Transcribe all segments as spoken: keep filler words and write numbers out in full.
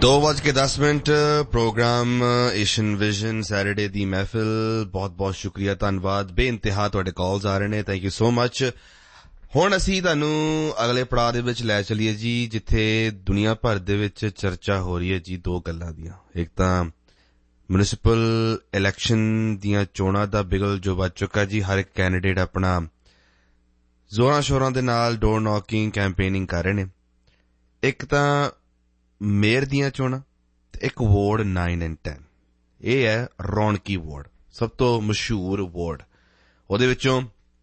दो बज के दस minute programme Asian vision Saturday दी महफिल बहुत बहुत शुक्रिया धन्नवाद बेइंतहा तुहाडे कॉल्स आ रहे ने थैंक यू सो मच हुण असीं तुहानू अगले पड़ाव दे विच लै चलीए जी जिथे दुनिया भर दे विच चर्चा हो रही है जी दो गल्लां दियां एक तां म्युनिसिपल इलैक्शन दियां चोणां दा बिगल जो वज चुका जी हर एक कैंਡੀਡੇਟ अपना जोरां शोरां दे नाल डोर नॉकिंग कैंपेनिंग कर रहे ने एक तां मेयर दियां चोणां ते एक वार्ड नाइन एंड टेन ਇਹ ਹੈ ਰੌਣਕੀ ਵਾਰਡ ਸਭ ਤੋਂ ਮਸ਼ਹੂਰ ਵਾਰਡ ਉਹਦੇ ਵਿੱਚੋਂ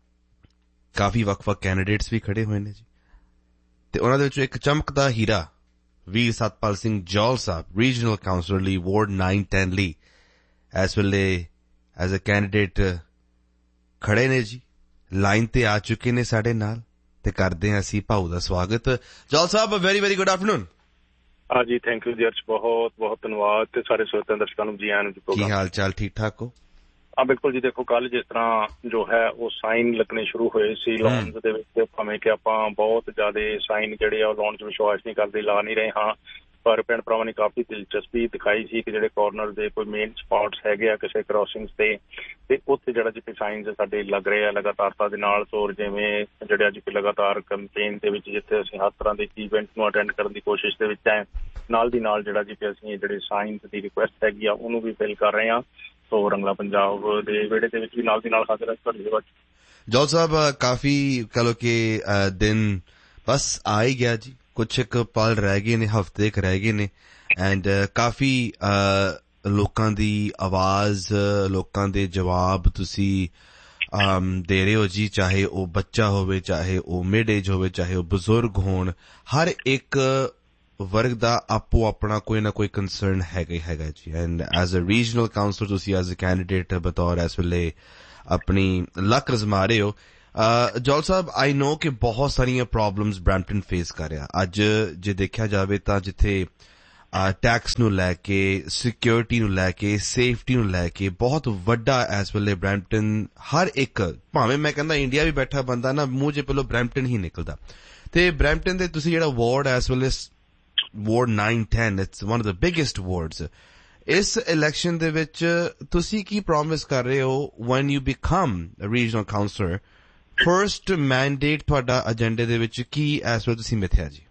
ਕਾਫੀ ਵੱਖ-ਵੱਖ ਕੈਂਡੀਡੇਟਸ ਵੀ ਖੜੇ ਹੋਏ ਨੇ ਜੀ ਤੇ ਉਹਨਾਂ ਦੇ ਵਿੱਚੋਂ ਇੱਕ ਚਮਕਦਾ ਹੀਰਾ ਵੀਰ ਸਤਪਾਲ ਸਿੰਘ ਜੌਲ ਸਾਹਿਬ ਰੀਜਨਲ ਕਾਉਂਸਲਰ ਲਈ ਵਾਰਡ ਨਾइन टेन ਲਈ ਇਸ ਵੇਲੇ ਐਜ਼ ਅ ਕੈਂਡੀਡੇਟ ਖੜੇ ਨੇ ਜੀ ਲਾਈਨ ਤੇ ਆ ਚੁੱਕੇ ਨੇ ਸਾਡੇ ਨਾਲ ਤੇ ਕਰਦੇ ਹਾਂ ਅਸੀਂ ਭਾਊ ਦਾ ਸਵਾਗਤ ਜੌਲ ਸਾਹਿਬ ਵੈਰੀ ਵੈਰੀ ਗੁੱਡ ਆਫਟਰਨੂਨ हाँ जी थैंक यू जी अर्श बहुत बहुत धन्यवाद ते सारे श्रोते दर्शकों ਨੂੰ ਜੀ ਆਇਆਂ ਨੂੰ ਕੀ ਹਾਲ ਚਾਲ ਠੀਕ ਠਾਕ ਹੋ ਹਾਂ ਬਿਲਕੁਲ ਜੀ ਦੇਖੋ ਕੱਲ ਜਿਸ ਤਰ੍ਹਾਂ ਜੋ ਹੈ ਉਹ ਸਾਈਨ ਲੱਗਣੇ ਸ਼ੁਰੂ ਹੋਏ ਸੀ ਲੌਨਸ ਦੇ ਵਿੱਚ ਭਾਵੇਂ ਕਿ ਆਪਾਂ ਬਹੁਤ ਜ਼ਿਆਦਾ ਸਾਈਨ ਜਿਹੜੇ ਆ ਉਹ ਲਾਉਣ 'ਚ ਵਿਸ਼ਵਾਸ ਨਹੀਂ ਕਰਦੇ ਲਾ ਨਹੀਂ ਰਹੇ ਹਾਂ ਪਰ ਭੈਣ ਭਰਾਵਾਂ ਨੇ ਕਾਫੀ ਦਿਲਚਸਪੀ ਦਿਖਾਈ ਸੀ ਕਿ ਜਿਹੜੇ ਕਾਰਨਰ ਦੇ ਕੋਈ ਮੇਨ ਸਪਾਟਸ ਹੈਗੇ ਆ ਕਿਸੇ ਕ੍ਰਾਸਿੰਗਸ ਤੇ ਤੇ ਉੱਥੇ ਜਿਹੜਾ ਜਿੱਥੇ ਸਾਈਨਸ ਸਾਡੇ ਲੱਗ ਰਹੇ ਆ ਲਗਾਤਾਰਤਾ ਦੇ ਨਾਲ ਤੋਰ ਜਿਵੇਂ ਜਿਹੜੇ ਅੱਜ ਲਗਾਤਾਰ ਕੈਂਪੇਨ ਦੇ ਵਿੱਚ ਜਿੱਥੇ ਅਸੀਂ ਹਰ ਤਰ੍ਹਾਂ ਦੇ ਇਵੈਂਟ ਨੂੰ ਅਟੈਂਡ ਕਰਨ ਦੀ ਕੋਸ਼ਿਸ਼ ਦੇ ਵਿੱਚ ਹੈ ਨਾਲ ਦੀ ਨਾਲ ਜਿਹੜਾ ਜਿੱਥੇ ਅਸੀਂ ਜਿਹੜੇ ਸਾਈਨਸ ਦੀ ਰਿਕੁਐਸਟ ਹੈਗੀ ਆ ਉਹਨੂੰ ਵੀ ਫਿਲ ਕਰ ਰਹੇ ਹਾਂ ਸੋ ਰੰਗਲਾ ਪੰਜਾਬ ਦੇ ਵਿਹੜੇ ਦੇ ਵਿੱਚ ਵੀ ਨਾਲ ਦੀ ਨਾਲ ਹਾਜ਼ਰ ਹੈ ਤੁਹਾਡੀ ਸੇਵਾ 'ਚ ਜੌਲ ਸਾਹਿਬ ਕਾਫੀ ਕਹ ਲਓ ਕਿ ਦਿਨ ਬਸ ਆ ਹੀ ਗਿਆ ਜੀ ਕੁਛ ਇੱਕ ਪਲ ਰਹਿ ਗਏ ਨੇ ਹਫ਼ਤੇ ਇੱਕ ਰਹਿ ਗਏ ਨੇ ਐਂਡ ਕਾਫੀ ਲੋਕਾਂ ਦੀ ਆਵਾਜ਼ ਲੋਕਾਂ ਦੇ ਜਵਾਬ ਤੁਸੀਂ ਦੇ ਰਹੇ ਹੋ ਜੀ ਚਾਹੇ ਉਹ ਬੱਚਾ ਹੋਵੇ ਚਾਹੇ ਉਹ ਮਿਡ ਏਜ ਹੋਵੇ ਚਾਹੇ ਉਹ ਬਜ਼ੁਰਗ ਹੋਣ ਹਰ ਇੱਕ ਵਰਗ ਦਾ ਆਪੋ ਆਪਣਾ ਕੋਈ ਨਾ ਕੋਈ ਕੰਸਰਨ ਹੈਗਾ ਹੀ ਹੈਗਾ ਜੀ and as a regional councillor ਤੁਸੀਂ ਐਜ਼ ਅ ਕੈਂਡੀਡੇਟ ਬਤੌਰ ਇਸ ਵੇਲੇ ਆਪਣੀ ਲੱਕ ਰਜ਼ਮਾ ਰਹੇ ਹੋ ਜੌਲ ਸਾਹਿਬ ਆਈ ਨੋ ਕਿ ਬਹੁਤ ਸਾਰੀਆਂ ਪ੍ਰੋਬਲਮਸ ਬਰੈਂਪਟਨ ਫੇਸ ਕਰ ਰਿਹਾ ਅੱਜ ਜੇ ਦੇਖਿਆ ਜਾਵੇ ਤਾਂ ਜਿੱਥੇ ਟੈਕਸ ਨੂੰ ਲੈ ਕੇ ਸਿਕਿਉਰਿਟੀ ਨੂੰ ਲੈ ਕੇ ਸੇਫਟੀ ਨੂੰ ਲੈ ਕੇ ਬਹੁਤ ਵੱਡਾ ਇਸ ਵੇਲੇ ਬਰੈਂਪਟਨ ਹਰ ਇੱਕ ਭਾਵੇਂ ਮੈਂ ਕਹਿੰਦਾ ਇੰਡੀਆ ਵੀ ਬੈਠਾ ਬੰਦਾ ਨਾ ਮੂੰਹ 'ਚ ਪਹਿਲਾਂ ਬਰੈਂਪਟਨ ਹੀ ਨਿਕਲਦਾ ਤੇ ਬਰੈਂਪਟਨ ਦੇ ਤੁਸੀਂ ਜਿਹੜਾ ਵਾਰਡ ਇਸ ਵੇਲੇ ward ਨਾइन ten it's one of the biggest wards ਇਸ ਇਲੈਕਸ਼ਨ ਦੇ ਵਿੱਚ ਤੁਸੀਂ ਕੀ ਪ੍ਰੋਮਿਸ ਕਰ ਰਹੇ ਹੋ when you become a regional councillor first mandate ਤੁਹਾਡਾ ਏਜੰਡੇ ਦੇ ਵਿੱਚ ਕੀ ਇਸ ਵੇਲੇ ਤੁਸੀਂ ਮਿਥਿਆ ਜੀ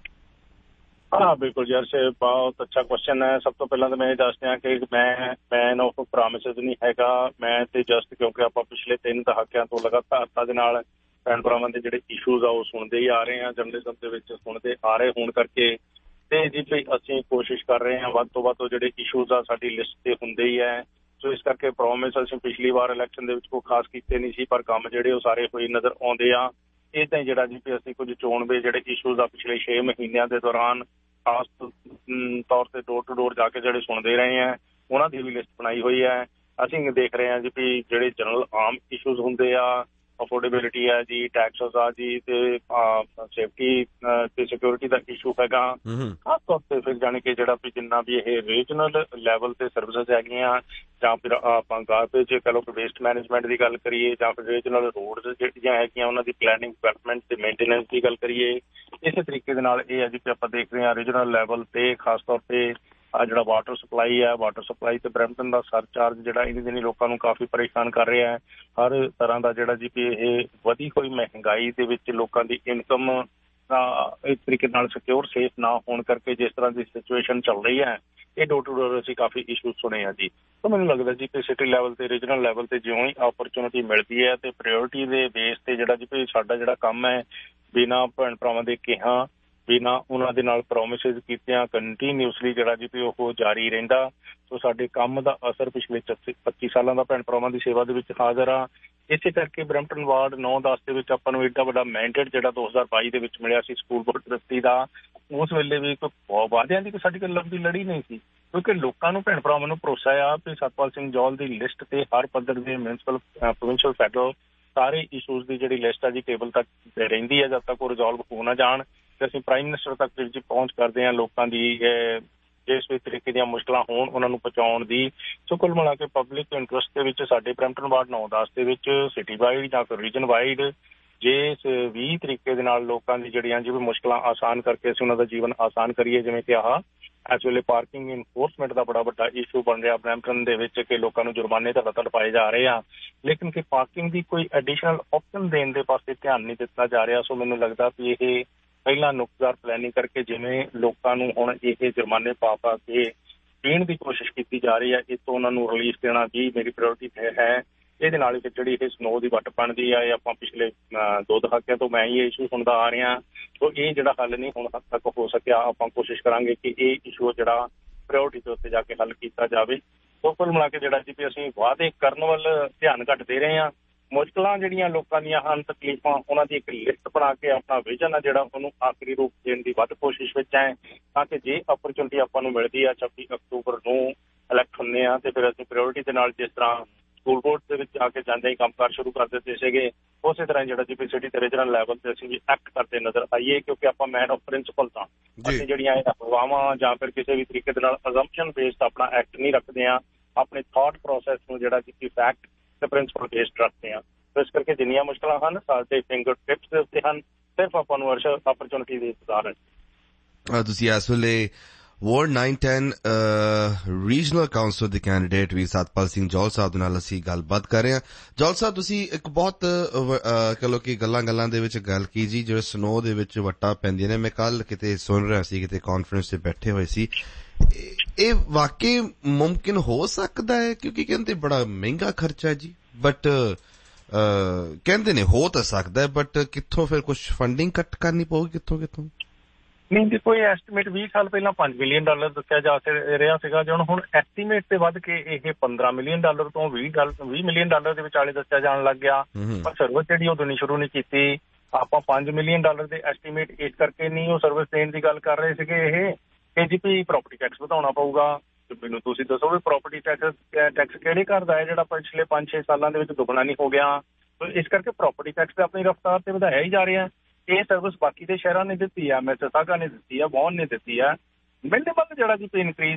ਹਾਂ ਬਿਲਕੁਲ ਜੀ ਅਰਸ਼ ਬਹੁਤ ਅੱਛਾ ਕੁਐਸਚਨ ਹੈ ਸਭ ਤੋਂ ਪਹਿਲਾਂ ਤਾਂ ਮੈਂ ਇਹ ਦੱਸ ਦਿਆਂ ਕਿ ਮੈਂ ਮੈਨ ਆਫ ਪ੍ਰੋਮਿਸਿਸ ਨਹੀਂ ਹੈਗਾ ਮੈਂ ਤੇ ਜਸਟ ਕਿਉਂਕਿ ਆਪਾਂ ਪਿਛਲੇ ਤਿੰਨ ਦਹਾਕਿਆਂ ਤੋਂ ਲਗਾਤਾਰਤਾ ਦੇ ਨਾਲ ਭੈਣ ਭਰਾਵਾਂ ਦੇ ਜਿਹੜੇ ਇਸ਼ੂਜ਼ ਆ ਉਹ ਸੁਣਦੇ ਹੀ ਆ ਰਹੇ ਹਾਂ ਜਰਨਲਿਜ਼ਮ ਦੇ ਵਿੱਚ ਸੁਣਦੇ ਆ ਰਹੇ ਹੋਣ ਕਰਕੇ ਤੇ ਜੀ ਅਸੀਂ ਕੋਸ਼ਿਸ਼ ਕਰ ਰਹੇ ਹਾਂ ਵੱਧ ਤੋਂ ਵੱਧ ਉਹ ਜਿਹੜੇ ਇਸ਼ੂਜ਼ ਆ ਸਾਡੀ ਲਿਸਟ ਤੇ ਹੁੰਦੇ ਹੀ ਹੈ ਸੋ ਇਸ ਕਰਕੇ ਪ੍ਰੋਮਿਸ ਅਸੀਂ ਪਿਛਲੀ ਵਾਰ ਇਲੈਕਸ਼ਨ ਦੇ ਵਿੱਚ ਕੋਈ ਖਾਸ ਕੀਤੇ ਨਹੀਂ ਸੀ ਪਰ ਕੰਮ ਜਿਹੜੇ ਉਹ ਸਾਰੇ ਹੋਏ ਨਜ਼ਰ ਆਉਂਦੇ ਆ ਇਹ ਤਾਂ ਜਿਹੜਾ ਜੀ ਅਸੀਂ ਕੁਝ ਚੋਣਵੇਂ ਜਿਹੜੇ ਇਸ਼ੂਜ਼ ਆ ਪਿਛਲੇ ਛੇ ਮਹੀਨਿਆਂ ਦੇ ਦੌਰਾਨ ਖਾਸ ਤੌਰ ਤੇ ਡੋਰ ਟੂ ਡੋਰ ਜਾ ਕੇ ਜਿਹੜੇ ਸੁਣਦੇ ਰਹੇ ਆ ਉਹਨਾਂ ਦੀ ਵੀ ਲਿਸਟ ਬਣਾਈ ਹੋਈ ਹੈ ਅਸੀਂ ਦੇਖ ਰਹੇ ਹਾਂ ਜੀ ਵੀ ਜਿਹੜੇ ਜਨਰਲ ਆਮ ਇਸ਼ੂਜ਼ ਹੁੰਦੇ ਆ ਅਫੋਰਡੇਬਿਲਿਟੀ ਹੈ ਜੀ ਟੈਕਸਸ ਆ ਜੀ ਤੇ ਸੇਫਟੀ ਤੇ ਸਿਕਿਉਰਿਟੀ ਦਾ ਇਸ਼ੂ ਹੈਗਾ ਖਾਸ ਤੌਰ ਤੇ ਫਿਰ ਜਾਣੀ ਕਿ ਜਿਹੜਾ ਵੀ ਜਿੰਨਾ ਵੀ ਇਹ ਰੀਜਨਲ ਲੈਵਲ ਤੇ ਸਰਵਿਸਿਜ਼ ਹੈਗੀਆਂ ਜਾਂ ਫਿਰ ਆਪਾਂ ਗਾਰਬੇਜ ਕਹਿ ਲਓ ਕਿ ਵੇਸਟ ਮੈਨੇਜਮੈਂਟ ਦੀ ਗੱਲ ਕਰੀਏ ਜਾਂ ਫਿਰ ਰੀਜਨਲ ਰੋਡਸ ਜਿਹੜੀਆਂ ਹੈਗੀਆਂ ਉਹਨਾਂ ਦੀ ਪਲੈਨਿੰਗ ਡਿਵੈਲਪਮੈਂਟ ਤੇ ਮੇਨਟੇਨੈਂਸ ਦੀ ਗੱਲ ਕਰੀਏ ਇਸੇ ਤਰੀਕੇ ਦੇ ਨਾਲ ਇਹ ਹੈ ਜੀ ਕਿ ਆਪਾਂ ਦੇਖ ਰਹੇ ਹਾਂ ਰੀਜਨਲ ਲੈਵਲ ਤੇ ਖਾਸ ਤੌਰ ਤੇ ਆ ਜਿਹੜਾ ਵਾਟਰ ਸਪਲਾਈ ਹੈ ਵਾਟਰ ਸਪਲਾਈ ਤੇ ਬਰੈਂਪਟਨ ਦਾ ਸਰਚਾਰਜ ਜਿਹੜਾ ਇਹਦੇ ਦਿਨੀ ਲੋਕਾਂ ਨੂੰ ਕਾਫੀ ਪਰੇਸ਼ਾਨ ਕਰ ਰਿਹਾ ਹੈ ਹਰ ਤਰ੍ਹਾਂ ਦਾ ਜਿਹੜਾ ਜੀ ਕਿ ਇਹ ਵਧੀ ਹੋਈ ਮਹਿੰਗਾਈ ਦੇ ਵਿੱਚ ਲੋਕਾਂ ਦੀ ਇਨਕਮ ਇਸ ਤਰੀਕੇ ਨਾਲ ਸਿਕਿਉਰ ਸੇਫ ਨਾ ਹੋਣ ਕਰਕੇ ਜਿਸ ਤਰ੍ਹਾਂ ਦੀ ਸਿਚੁਏਸ਼ਨ ਚੱਲ ਰਹੀ ਹੈ ਇਹ ਡੋਰ ਟੂ ਡੋਰ ਅਸੀਂ ਕਾਫੀ ਇਸ਼ੂ ਸੁਣੇ ਆ ਜੀ ਤਾਂ ਮੈਨੂੰ ਲੱਗਦਾ ਜੀ ਕਿ ਸਿਟੀ ਲੈਵਲ ਤੇ ਰੀਜਨਲ ਲੈਵਲ ਤੇ ਜਿਉਂ ਹੀ ਓਪਰਚੁਨਿਟੀ ਮਿਲਦੀ ਹੈ ਤੇ ਪ੍ਰਾਇਓਰਟੀ ਦੇ ਬੇਸ ਤੇ ਜਿਹੜਾ ਜੀ ਸਾਡਾ ਜਿਹੜਾ ਕੰਮ ਹੈ ਬਿਨਾਂ ਭੈਣ ਭਰਾਵਾਂ ਦੇ ਕਿਹਾ ਬਿਨਾਂ ਉਹਨਾਂ ਦੇ ਨਾਲ ਪ੍ਰੋਮਿਸਿਸ ਕੀਤਿਆਂ ਕੰਟੀਨਿਊਸਲੀ ਜਿਹੜਾ ਜੀ ਵੀ ਉਹ ਜਾਰੀ ਰਹਿੰਦਾ ਸੋ ਸਾਡੇ ਕੰਮ ਦਾ ਅਸਰ ਪਿਛਲੇ ਪੱਚੀ ਸਾਲਾਂ ਦਾ ਭੈਣ ਭਰਾਵਾਂ ਦੀ ਸੇਵਾ ਦੇ ਵਿੱਚ ਹਾਜ਼ਰ ਆ ਇਸੇ ਕਰਕੇ ਬਰੈਂਪਟਨ ਵਾਰਡ ਨੌ ਦਸ ਦੇ ਵਿੱਚ ਆਪਾਂ ਨੂੰ ਏਡਾ ਵੱਡਾ ਮੈਂਡੇਟ ਜਿਹੜਾ ਦੋ ਹਜ਼ਾਰ ਬਾਈ ਦੇ ਵਿੱਚ ਮਿਲਿਆ ਸੀ ਸਕੂਲ ਬੋਰਡ ਟਰੱਸਟੀ ਦਾ ਉਸ ਵੇਲੇ ਵੀ ਕੋਈ ਬਹੁਤ ਵਾਅਦਿਆਂ ਦੀ ਸਾਡੀ ਕੋਈ ਲੰਬੀ ਲੜੀ ਨਹੀਂ ਸੀ ਕਿਉਂਕਿ ਲੋਕਾਂ ਨੂੰ ਭੈਣ ਭਰਾਵਾਂ ਨੂੰ ਭਰੋਸਾ ਆ ਵੀ ਸਤਪਾਲ ਸਿੰਘ ਜੌਲ ਦੀ ਲਿਸਟ ਤੇ ਹਰ ਪੱਧਰ ਦੇ ਮਿਊਨਿਸਪਲ ਪ੍ਰੋਵਿੰਸ਼ੀਅਲ ਫੈਡਰਲ ਸਾਰੇ ਇਸ਼ੂਜ਼ ਦੀ ਜਿਹੜੀ ਲਿਸਟ ਆ ਜੀ ਟੇਬਲ ਤੱਕ ਰਹਿੰਦੀ ਹੈ ਜਦ ਤੱਕ ਉਹ ਰਿਜ਼ੋਲਵ ਹੋ ਨਾ ਜਾਣ ਤੇ ਅਸੀਂ ਪ੍ਰਾਈਮ ਮਿਨਿਸਟਰ ਤੱਕ ਜਿਹੜੀ ਪਹੁੰਚ ਕਰਦੇ ਹਾਂ ਲੋਕਾਂ ਦੀ ਜਿਸ ਵੀ ਤਰੀਕੇ ਦੀਆਂ ਮੁਸ਼ਕਲਾਂ ਹੋਣ ਉਹਨਾਂ ਨੂੰ ਪਹੁੰਚਾਉਣ ਦੀ ਸੋ ਕੁੱਲ ਮਿਲਾ ਕੇ ਪਬਲਿਕ ਇੰਟਰਸਟ ਦੇ ਵਿੱਚ ਸਾਡੇ ਬਰੈਂਪਟਨ ਵਾਰਡ ਨੌ ਦਸ ਦੇ ਵਿੱਚ ਸਿਟੀ ਵਾਈਡ ਜਾਂ ਫਿਰ ਰੀਜਨ ਵਾਈਡ ਜਿਸ ਵੀ ਤਰੀਕੇ ਦੇ ਨਾਲ ਲੋਕਾਂ ਦੀ ਜਿਹੜੀਆਂ ਜਿਵੇਂ ਮੁਸ਼ਕਲਾਂ ਆਸਾਨ ਕਰਕੇ ਅਸੀਂ ਉਹਨਾਂ ਦਾ ਜੀਵਨ ਆਸਾਨ ਕਰੀਏ ਜਿਵੇਂ ਕਿ ਆਹ ਇਸ ਵੇਲੇ ਪਾਰਕਿੰਗ ਇਨਫੋਰਸਮੈਂਟ ਦਾ ਬੜਾ ਵੱਡਾ ਇਸ਼ੂ ਬਣ ਰਿਹਾ ਬਰੈਂਪਟਨ ਦੇ ਵਿੱਚ ਕਿ ਲੋਕਾਂ ਨੂੰ ਜੁਰਮਾਨੇ ਧੜਾਧੜ ਪਾਏ ਜਾ ਰਹੇ ਆ, ਲੇਕਿਨ ਕਿ ਪਾਰਕਿੰਗ ਦੀ ਕੋਈ ਐਡੀਸ਼ਨਲ ਆਪਸ਼ਨ ਦੇਣ ਦੇ ਪਾਸੇ ਧਿਆਨ ਨਹੀਂ ਦਿੱਤਾ ਜਾ ਰਿਹਾ। ਸੋ ਮੈਨੂੰ ਲੱਗਦਾ ਵੀ ਇਹ ਪਹਿਲਾਂ ਨੁਕਤੇਦਾਰ ਪਲੈਨਿੰਗ ਕਰਕੇ ਜਿਵੇਂ ਲੋਕਾਂ ਨੂੰ ਹੁਣ ਇਹ ਜੁਰਮਾਨੇ ਪਾ ਪਾ ਕੇ ਦੇਣ ਦੀ ਕੋਸ਼ਿਸ਼ ਕੀਤੀ ਜਾ ਰਹੀ ਹੈ, ਇਸ ਤੋਂ ਉਹਨਾਂ ਨੂੰ ਰਿਲੀਫ ਦੇਣਾ ਵੀ ਮੇਰੀ ਪ੍ਰਾਇੋਰਟੀ ਹੈ। ਇਹਦੇ ਨਾਲ ਹੀ ਜਿਹੜੀ ਇਹ ਸਨੋ ਦੀ ਵੱਟ ਬਣਦੀ ਆ, ਇਹ ਆਪਾਂ ਪਿਛਲੇ ਦੋ ਦਹਾਕਿਆਂ ਤੋਂ ਮੈਂ ਹੀ ਇਹ ਇਸ਼ੂ ਸੁਣਦਾ ਆ ਰਿਹਾ। ਸੋ ਇਹ ਜਿਹੜਾ ਹੱਲ ਨਹੀਂ ਹੁਣ ਹੱਦ ਤੱਕ ਹੋ ਸਕਿਆ, ਆਪਾਂ ਕੋਸ਼ਿਸ਼ ਕਰਾਂਗੇ ਕਿ ਇਹ ਇਸ਼ੂ ਜਿਹੜਾ ਪ੍ਰਾਇੋਰਟੀ ਦੇ ਉੱਤੇ ਜਾ ਕੇ ਹੱਲ ਕੀਤਾ ਜਾਵੇ। ਸੋ ਕੁੱਲ ਮਿਲਾ ਕੇ ਜਿਹੜਾ ਜੀ ਵੀ ਅਸੀਂ ਵਾਅਦੇ ਕਰਨ ਵੱਲ ਧਿਆਨ ਘੱਟ ਦੇ ਰਹੇ ਹਾਂ, ਮੁਸ਼ਕਲਾਂ ਜਿਹੜੀਆਂ ਲੋਕਾਂ ਦੀਆਂ ਹਨ, ਤਕਲੀਫਾਂ, ਉਹਨਾਂ ਦੀ ਇੱਕ ਲਿਸਟ ਬਣਾ ਕੇ ਆਪਣਾ ਵਿਜ਼ਨ ਆ ਜਿਹੜਾ ਉਹਨੂੰ ਆਖਰੀ ਰੂਪ ਦੇਣ ਦੀ ਵੱਧ ਕੋਸ਼ਿਸ਼ ਵਿੱਚ ਹੈ, ਤਾਂ ਕਿ ਜੇ ਅਪਰਚੁਨਿਟੀ ਆਪਾਂ ਨੂੰ ਮਿਲਦੀ ਆ ਛੱਬੀ ਅਕਤੂਬਰ ਨੂੰ ਇਲੈਕਟ ਹੁੰਦੇ ਆ ਤੇ ਫਿਰ ਅਸੀਂ ਪ੍ਰਾਇੋਰਟੀ ਦੇ ਨਾਲ ਜਿਸ ਤਰ੍ਹਾਂ ਸਕੂਲ ਬੋਰਡ ਦੇ ਵਿੱਚ ਆ ਕੇ ਜਾਂਦੇ ਹੀ ਕੰਮਕਾਰ ਸ਼ੁਰੂ ਕਰ ਦਿੱਤੇ ਸੀਗੇ, ਉਸੇ ਤਰ੍ਹਾਂ ਜਿਹੜਾ ਜੀ ਵੀ ਸਿਟੀ ਤੇ ਰੀਜਨਲ ਲੈਵਲ ਤੇ ਅਸੀਂ ਵੀ ਐਕਟ ਕਰਦੇ ਨਜ਼ਰ ਆਈਏ, ਕਿਉਂਕਿ ਆਪਾਂ ਮੈਨ ਆਫ ਪ੍ਰਿੰਸੀਪਲ ਤਾਂ ਅਸੀਂ ਜਿਹੜੀਆਂ ਇਹ ਅਫਵਾਹਾਂ ਜਾਂ ਫਿਰ ਕਿਸੇ ਵੀ ਤਰੀਕੇ ਦੇ ਨਾਲ ਅਜ਼ੰਪਸ਼ਨ ਬੇਸਡ ਆਪਣਾ ਐਕਟ ਨਹੀਂ ਰੱਖਦੇ ਆ, ਆਪਣੇ ਥਾਟ ਪ੍ਰੋਸੈਸ ਨੂੰ ਜਿਹੜਾ ਜੀ ਫੈਕਟ ਤੇ ਪ੍ਰਿੰਸੀਪਲ ਬੇਸਡ ਰੱਖਦੇ ਆ। ਇਸ ਕਰਕੇ ਜਿੰਨੀਆਂ ਮੁਸ਼ਕਲਾਂ ਹਨ ਸਾਡੇ ਫਿੰਗਰ ਟਿਪਸ ਦੇ ਉੱਤੇ ਹਨ, ਸਿਰਫ ਆਪਾਂ ਨੂੰ ਅਰਸ਼ ਅਪਰਚੁਨਿਟੀ ਦੇ ਇੰਤਜ਼ਾਰ ਹੈ। ਤੁਸੀਂ ਇਸ ਵੇਲੇ ਵਾਰਡ ਨਾइन टेन ਰੀਜਨਲ ਕਾਉਂਸਲ ਦੇ ਕੈਂਡੀਡੇਟ ਵੀ ਸਤਪਾਲ ਸਿੰਘ ਜੌਲ ਸਾਹਿਬ ਦੇ ਨਾਲ ਅਸੀਂ ਗੱਲਬਾਤ ਕਰ ਰਹੇ ਹਾਂ। ਜੌਲ ਸਾਹਿਬ, ਤੁਸੀਂ ਇੱਕ ਬਹੁਤ ਕਹ ਲਓ ਕਿ ਗੱਲਾਂ ਗੱਲਾਂ ਦੇ ਵਿੱਚ ਗੱਲ ਕੀ ਜੀ, ਜਿਹੜੇ ਸਨੋ ਦੇ ਵਿੱਚ ਵੱਟਾਂ ਪੈਂਦੀਆਂ ਨੇ, ਮੈਂ ਕੱਲ ਕਿਤੇ ਸੁਣ ਰਿਹਾ ਸੀ, ਕਿਤੇ ਕਾਨਫਰੰਸ ਤੇ ਬੈਠੇ ਹੋਏ ਸੀ, ਇਹ ਵਾਕਈ ਮੁਮਕਿਨ ਹੋ ਸਕਦਾ ਹੈ? ਕਿਉਂਕਿ ਕਹਿੰਦੇ ਬੜਾ ਮਹਿੰਗਾ ਖਰਚਾ ਜੀ, ਬਟ ਕਹਿੰਦੇ ਨੇ ਹੋ ਤਾਂ ਸਕਦਾ ਹੈ, ਬਟ ਕਿੱਥੋਂ ਫਿਰ ਕੁਛ ਫੰਡਿੰਗ ਕੱਟ ਕਰਨੀ ਪਊਗੀ ਕਿੱਥੋਂ ਕਿੱਥੋਂ? ਨਹੀਂ ਜੀ, ਕੋਈ ਐਸਟੀਮੇਟ ਵੀਹ ਸਾਲ ਪਹਿਲਾਂ ਪੰਜ ਮਿਲੀਅਨ ਡਾਲਰ ਦੱਸਿਆ ਜਾ ਰਿਹਾ ਸੀਗਾ, ਜੇ ਹੁਣ ਐਸਟੀਮੇਟ ਤੇ ਵੱਧ ਕੇ ਇਹ ਪੰਦਰਾਂ ਮਿਲੀਅਨ ਡਾਲਰ ਤੋਂ ਵੀਹ ਵੀਹ ਮਿਲੀਅਨ ਡਾਲਰ ਦੇ ਵਿਚਾਲੇ ਦੱਸਿਆ ਜਾਣ ਲੱਗ ਗਿਆ। ਪਰ ਸਰਵਿਸ ਜਿਹੜੀ ਉਹ ਦੇਣੀ ਸ਼ੁਰੂ ਨਹੀਂ ਕੀਤੀ। ਆਪਾਂ ਪੰਜ ਮਿਲੀਅਨ ਡਾਲਰ ਦੇ ਐਸਟੀਮੇਟ ਇਸ ਕਰਕੇ ਨਹੀਂ ਉਹ ਸਰਵਿਸ ਦੇਣ ਦੀ ਗੱਲ ਕਰ ਰਹੇ ਸੀਗੇ, ਇਹ ਕਿ ਜੀ ਵੀ ਪ੍ਰਾਪਰਟੀ ਟੈਕਸ ਵਧਾਉਣਾ ਪਊਗਾ। ਮੈਨੂੰ ਤੁਸੀਂ ਦੱਸੋ ਵੀ ਪ੍ਰਾਪਰਟੀ ਟੈਕਸ ਟੈਕਸ ਕਿਹੜੇ ਘਰ ਦਾ ਹੈ ਜਿਹੜਾ ਪਿਛਲੇ ਪੰਜ ਛੇ ਸਾਲਾਂ ਦੇ ਵਿੱਚ ਦੁੱਗਣਾ ਨਹੀਂ ਹੋ ਗਿਆ? ਇਸ ਕਰਕੇ ਪ੍ਰਾਪਰਟੀ ਟੈਕਸ ਤੇ ਆਪਣੀ ਰਫ਼ਤਾਰ ਤੇ ਵਧਾਇਆ ਹੀ ਜਾ ਰਿਹਾ। ਇਹ ਸਰਵਿਸ ਬਾਕੀ ਦੇ ਸ਼ਹਿਰਾਂ ਨੇ ਦਿੱਤੀ ਆ, ਮਿਸਿਸਾਗਾ ਨੇ ਦਿੱਤੀ ਆ, ਵੌਨ ਨੇ ਦਿੱਤੀ ਆ। ਮਿਨੀਮਮ ਜਿਹੜਾ ਜੀ ਇਨਕਰੀਜ਼